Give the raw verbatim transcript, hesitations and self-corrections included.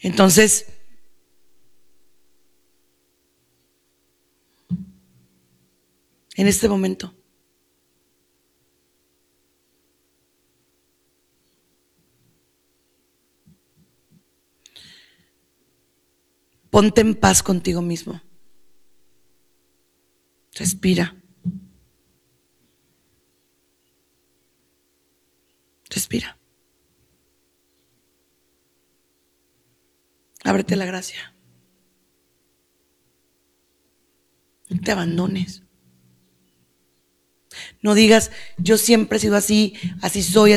Entonces, en este momento, ponte en paz contigo mismo. Respira. Respira. Ábrete la gracia. No te abandones. No digas, yo siempre he sido así, así soy.